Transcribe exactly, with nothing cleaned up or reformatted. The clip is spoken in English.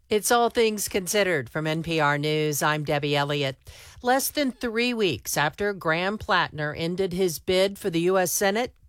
It's All Things Considered from N P R News. I'm Debbie Elliott. Less than three weeks after Graham Plattner ended his bid for the U S Senate,